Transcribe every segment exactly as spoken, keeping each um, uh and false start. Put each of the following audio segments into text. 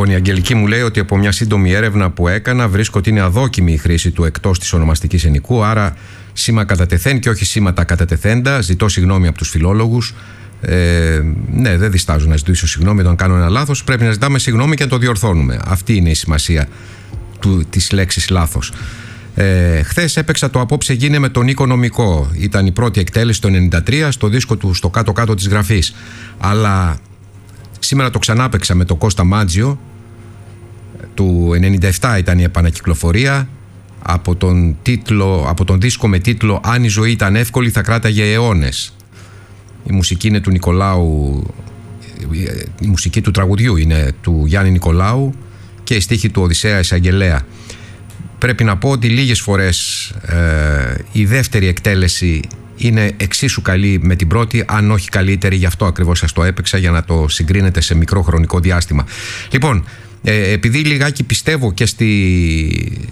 Λοιπόν, η Αγγελική μου λέει ότι από μια σύντομη έρευνα που έκανα βρίσκω ότι είναι αδόκιμη η χρήση του εκτός της ονομαστικής ενοικού, άρα σήμα κατατεθέν και όχι σήματα κατατεθέντα. Ζητώ συγγνώμη από τους φιλόλογους. Ε, ναι, δεν διστάζω να ζητήσω συγγνώμη όταν κάνω ένα λάθος. Πρέπει να ζητάμε συγγνώμη και να το διορθώνουμε. Αυτή είναι η σημασία του, της λέξης λάθος. Ε, χθες έπαιξα το Απόψε Γίνε με τον Νίκο Νομικό. Ήταν η πρώτη εκτέλεση το ενενήντα τρία στο δίσκο του στο κάτω-κάτω της γραφής. Αλλά σήμερα το ξανάπαιξα με τον Κώστα Μάτζιο. Του ενενήντα επτά ήταν η επανακυκλοφορία. Από τον, τίτλο, από τον δίσκο με τίτλο «Αν η ζωή ήταν εύκολη θα κράταγε αιώνες». Η μουσική είναι του Νικολάου, η μουσική του τραγουδιού είναι του Γιάννη Νικολάου και η στίχη του Οδυσσέα Εισαγγελέα. Πρέπει να πω ότι λίγες φορές ε, η δεύτερη εκτέλεση είναι εξίσου καλή με την πρώτη, αν όχι καλύτερη, γι' αυτό ακριβώς σας το έπαιξα, για να το συγκρίνετε σε μικρό χρονικό διάστημα. Λοιπόν, ε, επειδή λιγάκι πιστεύω και στη...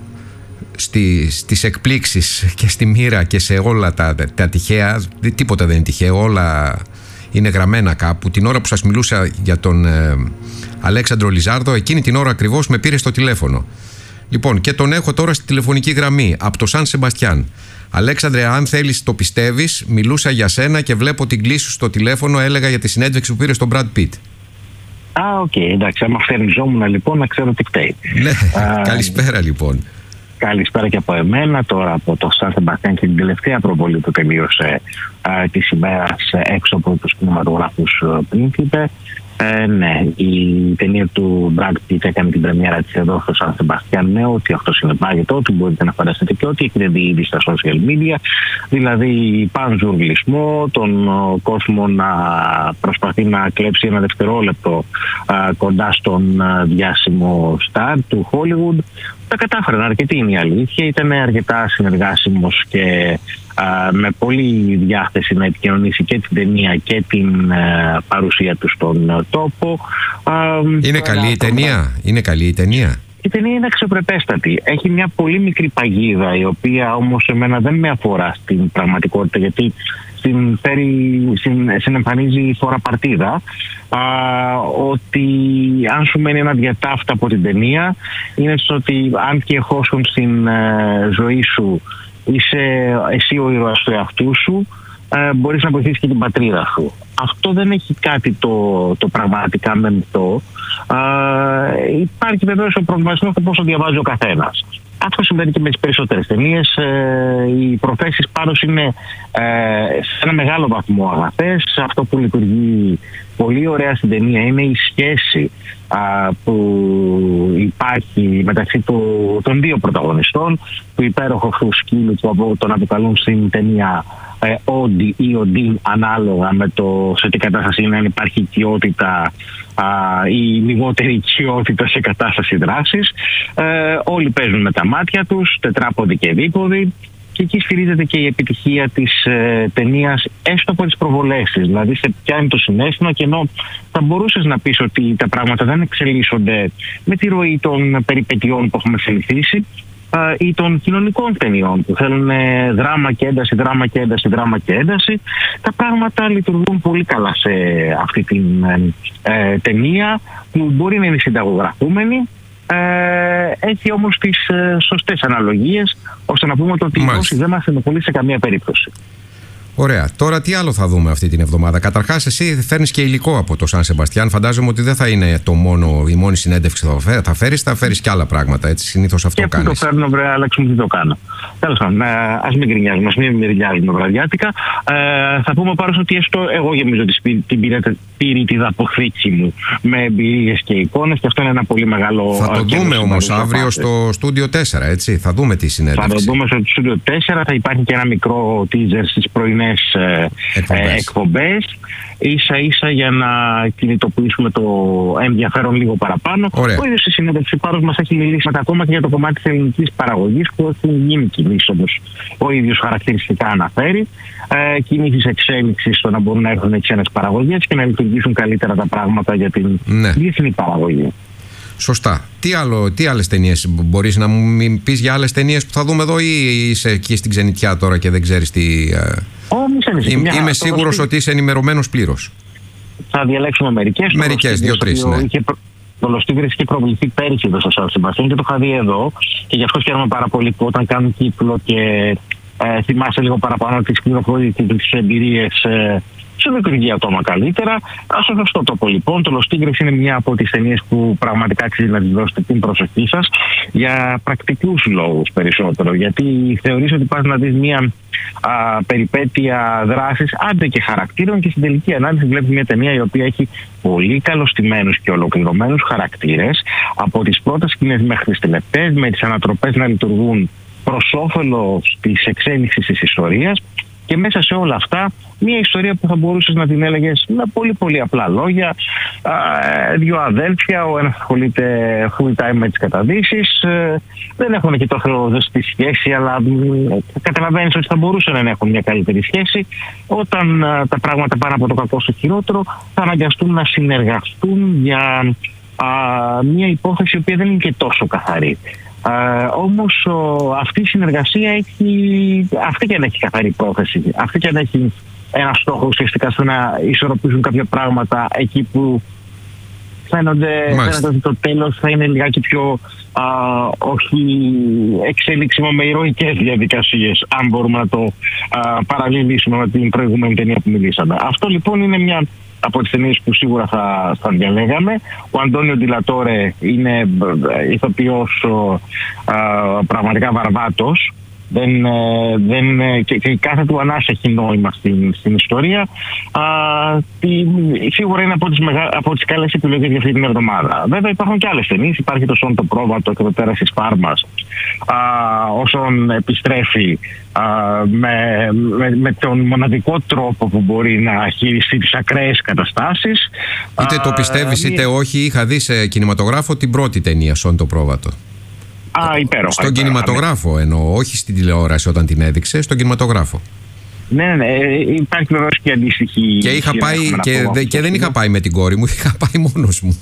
Στη, στις εκπλήξεις και στη μοίρα και σε όλα τα, τα τυχαία, τίποτα δεν είναι τυχαίο, όλα είναι γραμμένα κάπου. Την ώρα που σας μιλούσα για τον ε, Αλέξανδρο Λιζάρδο, εκείνη την ώρα ακριβώς με πήρε στο τηλέφωνο. Λοιπόν, και τον έχω τώρα στη τηλεφωνική γραμμή από το Σαν Σεμπαστιάν. Αλέξανδρε, αν θέλεις το πιστεύεις, μιλούσα για σένα και βλέπω την κλήση σου στο τηλέφωνο, έλεγα για τη συνέντευξη που πήρε στον Brad Pitt. Α, οκ, okay, εντάξει, άμα φτερνιζόμουν λοιπόν να ξέρω τι φταίει. Ναι, καλησπέρα λοιπόν. Καλησπέρα και από εμένα, τώρα από το Σαν Σεμπαστιάν και την τελευταία προβολή που τελείωσε τη ημέρα έξω από τους κινηματογράφους Πρίνσιπε. Ε, ναι, η ταινία του Brad Pitt έκανε την πρεμιέρα της εδώ στο Σαν Σεμπαστιάν. Ναι, ότι αυτό συνεπάγεται, ότι μπορείτε να φανταστείτε και ότι έχετε δει ήδη στα social media. Δηλαδή, πανζουρλισμό, τον κόσμο να προσπαθεί να κλέψει ένα δευτερόλεπτο α, κοντά στον α, διάσημο στάρ του Hollywood. Τα κατάφεραν αρκετή, είναι η αλήθεια. Ήταν αρκετά συνεργάσιμος και α, με πολλή διάθεση να επικοινωνήσει και την ταινία και την α, παρουσία του στον α, τόπο. Α, είναι καλή η ταινία. Είναι καλή η ταινία. Η ταινία είναι αξιοπρεπέστατη. Έχει μια πολύ μικρή παγίδα, η οποία όμως εμένα δεν με αφορά στην πραγματικότητα, γιατί συνεμφανίζει φορά παρτίδα. Α, ότι αν σου μένει ένα διατάφτα από την ταινία, είναι στο ότι αν και εχόσον στην ε, ζωή σου είσαι εσύ ο ήρωας του εαυτού σου, ε, μπορείς να βοηθήσεις και την πατρίδα σου. Αυτό δεν έχει κάτι το, το πραγματικά μεμτό. Ε, υπάρχει βεβαίως ο προβληματισμός του πόσο διαβάζει ο καθένας. Αυτό συμβαίνει και με τις περισσότερες ταινίες. Ε, οι προθέσεις πάντως είναι ε, σε ένα μεγάλο βαθμό αγαθές. Αυτό που λειτουργεί πολύ ωραία στην ταινία είναι η σχέση α, που υπάρχει μεταξύ του, των δύο πρωταγωνιστών, του υπέροχου αυτού σκύλου που τον αποκαλούν στην ταινία ε, Όντι ή Οντίν, ανάλογα με το σε τι κατάσταση είναι, αν υπάρχει οικειότητα ή λιγότερη οικειότητα σε κατάσταση δράσης. Ε, όλοι παίζουν με τα μάτια τους, τετράποδοι και δίποδοι, και εκεί σφυρίζεται και η επιτυχία της ε, ταινίας, έστω από τις προβολές της. Δηλαδή σε πιάνει το συναίσθημα, και ενώ θα μπορούσες να πεις ότι τα πράγματα δεν εξελίσσονται με τη ροή των περιπετειών που έχουμε συνηθίσει, ή των κοινωνικών ταινιών που θέλουν δράμα και ένταση, δράμα και ένταση, δράμα και ένταση, τα πράγματα λειτουργούν πολύ καλά σε αυτή την ε, ταινία, που μπορεί να είναι συνταγογραφούμενη, ε, έχει όμως τις ε, σωστές αναλογίες, ώστε να πούμε ότι η δόση δεν μας ενοχλεί σε καμία περίπτωση. Ωραία. Τώρα τι άλλο θα δούμε αυτή την εβδομάδα? Καταρχάς, εσύ φέρνεις και υλικό από το Σαν Σεμπαστιάν. Φαντάζομαι ότι δεν θα είναι το μόνο, η μόνη συνέντευξη που θα, θα φέρεις, θα φέρεις και άλλα πράγματα. Έτσι, συνήθως αυτό κάνεις. Και αυτό το φέρνω, βρε Άλεξ, μου τι το κάνω. Τέλος πάντων, ας μην γκρινιάζουμε, ας μην μυριάζουμε βραδιάτικα. Ε, θα πούμε πάνω ότι έστω εγώ γεμίζω την πυρίτιδα αποθήκη μου με εμπειρίες και εικόνες, και αυτό είναι ένα πολύ μεγάλο. Θα το δούμε όμως αύριο στο Στούντιο τέσσερα, έτσι. Θα δούμε τη συνέντευξη. Θα το δούμε στο Στούντιο τέσσερα. Θα υπάρχει και ένα μικρό teaser στις πρωινές εκπομπές. εκπομπές ίσα ίσα για να κινητοποιήσουμε το ενδιαφέρον λίγο παραπάνω. Ωραία. Ο ίδιος στη συνέντευξη Πάρος μας έχει μιλήσει ακόμα και για το κομμάτι της ελληνικής παραγωγής, που έχουν γίνει κινήσεις, όπως ο ίδιος χαρακτηριστικά αναφέρει, ε, κινήσεις εξέλιξης στο να μπορούν να έρθουν ξένες παραγωγές και να λειτουργήσουν καλύτερα τα πράγματα για την ναι. διεθνή παραγωγή. Σωστά. Τι, άλλο, τι άλλες ταινίες μπορείς να μου πεις για άλλες ταινίες που θα δούμε εδώ, ή είσαι εκεί στην ξενιτιά τώρα και δεν ξέρεις τι... Oh, Είμαι, είμαι σίγουρος ότι είσαι ενημερωμένος πλήρως. Θα διαλέξουμε μερικές. Μερικές, δύο-τρεις, ναι. Είχε το Los Tigres είχε προβληθεί πέρυσι εδώ στο Σαν Σεμπαστιάν και το είχα δει εδώ. Και γι' αυτό χαίρομαι πάρα πολύ που όταν κάνουν κύκλο και ε, θυμάσαι λίγο παραπάνω τις πληροφορίες και τις εμπειρίες. Ε, σε λειτουργεί ακόμα καλύτερα. Στο σωστό τόπο λοιπόν. Το Los Tigres είναι μια από τις ταινίες που πραγματικά αξίζει να τις δώσετε την προσοχή σας για πρακτικούς λόγους περισσότερο. Γιατί θεωρείς ότι πας να δεις μια α, περιπέτεια δράσης, άντε και χαρακτήρων, και στην τελική ανάλυση βλέπεις μια ταινία η οποία έχει πολύ καλωστημένους και ολοκληρωμένους χαρακτήρες από τις πρώτες σκηνές μέχρι τις τελευταίες, με τις ανατροπές να λειτουργούν προς όφελος της εξέλιξης της ιστορίας. Και μέσα σε όλα αυτά, μια ιστορία που θα μπορούσες να την έλεγες με πολύ πολύ απλά λόγια. Α, δύο αδέλφια, ο ένας ασχολείται full time με τις καταδύσεις. Ε, δεν έχουν και τόσο ζεστή σχέση, αλλά ε, καταλαβαίνεις ότι θα μπορούσαν να έχουν μια καλύτερη σχέση. Όταν ε, τα πράγματα πάνε από το κακό στο χειρότερο, θα αναγκαστούν να συνεργαστούν για α, μια υπόθεση η οποία δεν είναι και τόσο καθαρή. Uh, όμως ο, αυτή η συνεργασία έχει, αυτή και αν έχει καθαρή πρόθεση, αυτή και αν έχει ένα στόχο ουσιαστικά στο να ισορροπήσουν κάποια πράγματα εκεί που φαίνονται, φαίνονται ότι το τέλος θα είναι λιγάκι πιο α, όχι εξελίξιμο με ηρωικές διαδικασίες, αν μπορούμε να το α, παραλληλήσουμε με την προηγούμενη ταινία που μιλήσαμε. Αυτό λοιπόν είναι μια από τις ταινίες που σίγουρα θα, θα διαλέγαμε. Ο Αντώνιο Ντιλατόρε είναι ηθοποιός α, πραγματικά βαρβάτος. Δεν, δεν, και, και κάθε του ανάσα έχει νόημα στην, στην ιστορία. Α, τη, σίγουρα είναι από τις, μεγα, από τις καλές επιλογές για αυτή την εβδομάδα. Βέβαια υπάρχουν και άλλες ταινίες. Υπάρχει το Σον το Πρόβατο και το Τέρας της Πάρμας, όσον επιστρέφει α, με, με, με τον μοναδικό τρόπο που μπορεί να χειριστεί τις ακραίες καταστάσεις. Είτε το πιστεύεις είτε όχι, είχα δει σε κινηματογράφο την πρώτη ταινία, Σον το Πρόβατο. Α, υπέροχα, στον υπέροχα, κινηματογράφο ναι. Εννοώ, όχι στην τηλεόραση όταν την έδειξε, στον κινηματογράφο. Ναι, ναι, ναι. Υπάρχει βεβαίως και αντίστοιχη. Και, είχα πάει, και, δε, και δεν είχα πάει με την κόρη μου, είχα πάει μόνος μου.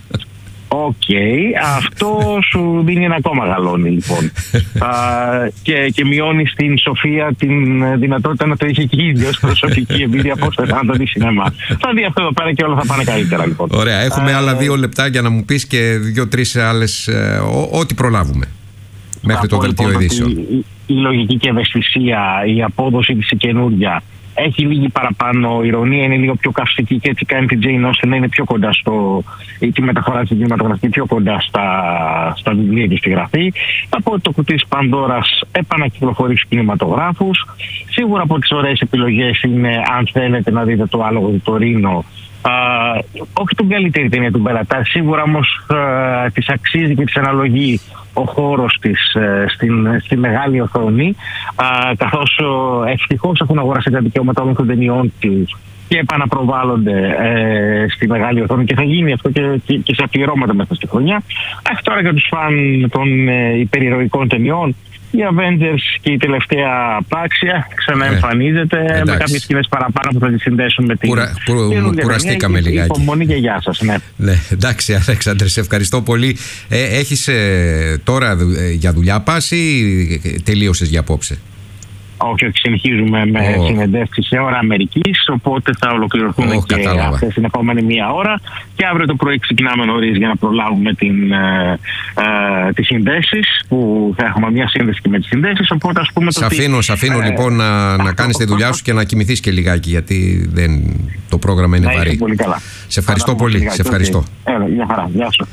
Οκ, okay. Αυτό σου δίνει ένα ακόμα γαλόνι λοιπόν. Α, και, και μειώνει στην Σοφία την δυνατότητα να το έχει και η ίδιος προσωπική εμπειρία πώς θα το δει σινεμά. Θα δει αυτό εδώ πέρα και όλα θα πάνε καλύτερα λοιπόν. Ωραία, έχουμε Α, άλλα δύο λεπτά για να μου πεις και δύο-τρεις άλλες, ε, ό,τι προλάβουμε μέχρι το δελτίο ειδήσεων. Η, η λογική και ευαισθησία, η απόδοση της η καινούργια έχει λίγη παραπάνω ηρωνία, είναι λίγο πιο καυστική και έτσι κάνει την Jane Austen να είναι πιο κοντά στο, ή τη μεταφορά της κινηματογραφική πιο κοντά στα, στα βιβλία και στη γραφή. Από το κουτί της Πανδώρας επανακυκλοφορεί στους κινηματογράφους. Σίγουρα από τις ωραίες επιλογές είναι, αν θέλετε να δείτε το Άλογο του Τωρίνο, Uh, όχι την καλύτερη ταινία του Μπελατάρ, σίγουρα όμως uh, της αξίζει και της αναλογεί ο χώρος της uh, στην, στη μεγάλη οθόνη, uh, καθώς uh, ευτυχώς έχουν αγοράσει τα δικαιώματα όλων των ταινιών τους και επαναπροβάλλονται ε, στη μεγάλη οθόνη και θα γίνει αυτό και, και, και σε αφιερώματα μέσα στη χρονιά. Αυτό τώρα για τους φαν των ε, υπερηρωικών ταινιών. Οι Avengers και η τελευταία πάξια ξαναεμφανίζεται ε, με κάποιες σκηνές παραπάνω που θα τις συνδέσουν με την. Κουρα, κουρ, κουραστήκαμε λιγάκι. Υπομονή και γεια σας. Ναι. Ναι, εντάξει, Αλέξανδρε, σε ευχαριστώ πολύ. Ε, έχεις ε, τώρα ε, για δουλειά πας ή τελείωσες για απόψε? Όχι, όχι, συνεχίζουμε με oh. συνεντεύξεις σε ώρα Αμερικής, οπότε θα ολοκληρωθούν oh, και αυτές την επόμενη μία ώρα και αύριο το πρωί ξεκινάμε νωρίς για να προλάβουμε την, ε, ε, τις συνδέσεις, που θα έχουμε μια σύνδεση και με τις συνδέσεις, οπότε ας πούμε... Σ' αφήνω, σ' αφήνω ε, λοιπόν να, να κάνεις τη δουλειά σου και να κοιμηθείς και λιγάκι, γιατί δεν, το πρόγραμμα είναι βαρύ. Πολύ καλά. Σε ευχαριστώ πολύ, λιγάκι, σε ευχαριστώ. Okay. Έλα, μια χαρά, γεια σου.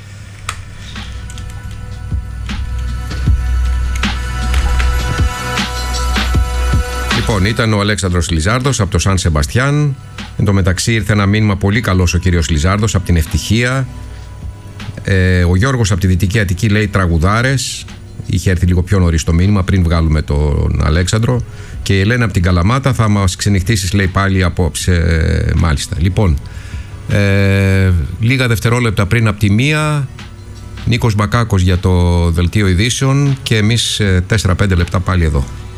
Λοιπόν, ήταν ο Αλέξανδρος Λιζάρδος από το Σαν Σεμπαστιάν. Εν τω μεταξύ ήρθε ένα μήνυμα πολύ καλός ο κύριος Λιζάρδος από την Ευτυχία. Ε, ο Γιώργος από τη Δυτική Αττική λέει τραγουδάρες. Είχε έρθει λίγο πιο νωρίς το μήνυμα πριν βγάλουμε τον Αλέξανδρο. Και η Ελένα από την Καλαμάτα θα μας ξενυχτήσεις, λέει, πάλι απόψε. Μάλιστα. Λοιπόν, ε, λίγα δευτερόλεπτα πριν από τη μία, Νίκος Μπακάκος για το δελτίο ειδήσεων και εμείς τέσσερα πέντε λεπτά πάλι εδώ.